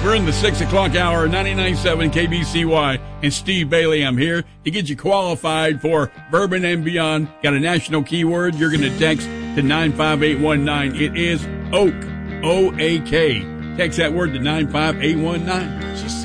We're in the 6 o'clock hour, 99.7 KBCY, and Steve Bailey. I'm here to get you qualified for Bourbon and Beyond. Got a national keyword. You're going to text to 95819. It is OAK. O-A-K. Text that word to 95819.